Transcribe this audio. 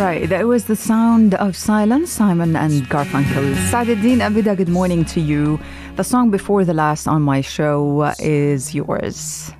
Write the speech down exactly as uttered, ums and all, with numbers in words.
Right, that was the sound of silence, Simon and Garfunkel. Saadetdeen Abida, good morning to you. The song before the last on my show is yours.